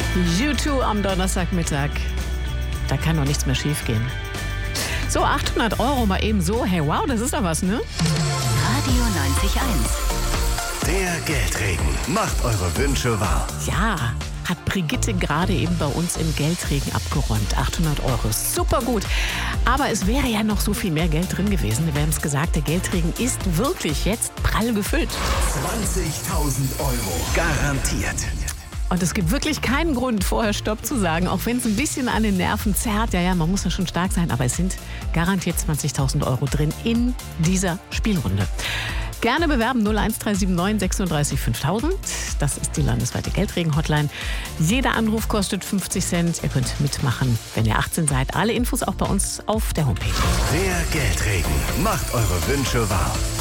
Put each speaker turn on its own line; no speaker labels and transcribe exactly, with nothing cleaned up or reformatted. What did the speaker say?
U zwei am Donnerstagmittag. Da kann doch nichts mehr schief gehen. So, achthundert Euro mal eben so. Hey, wow, das ist doch was, ne?
Radio neunzig Komma eins.
Der Geldregen macht eure Wünsche wahr.
Ja, hat Brigitte gerade eben bei uns im Geldregen abgeräumt. achthundert Euro, super gut. Aber es wäre ja noch so viel mehr Geld drin gewesen. Wir haben es gesagt, der Geldregen ist wirklich jetzt prall gefüllt.
zwanzigtausend Euro garantiert.
Und es gibt wirklich keinen Grund, vorher Stopp zu sagen, auch wenn es ein bisschen an den Nerven zerrt. Ja, ja, man muss ja schon stark sein, aber es sind garantiert zwanzigtausend Euro drin in dieser Spielrunde. Gerne bewerben null eins drei sieben neun sechsunddreißig fünftausend. Das ist die landesweite Geldregen-Hotline. Jeder Anruf kostet fünfzig Cent. Ihr könnt mitmachen, wenn ihr achtzehn seid. Alle Infos auch bei uns auf der Homepage.
Der Geldregen macht eure Wünsche wahr.